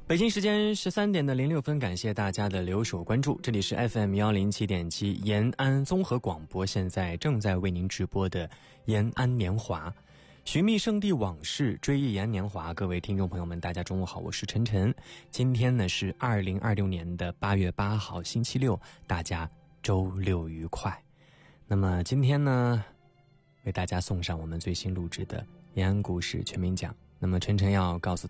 北京时间13:06，感谢大家的留守关注。这里是 FM107.7 延安综合广播，现在正在为您直播的延安年华，寻觅圣地往事，追忆延安年华。各位听众朋友们，大家中午好，我是晨晨。今天呢是2026年的8月8号，星期六，大家周六愉快。那么今天呢，为大家送上我们最新录制的延安故事全民讲。那么晨晨要告诉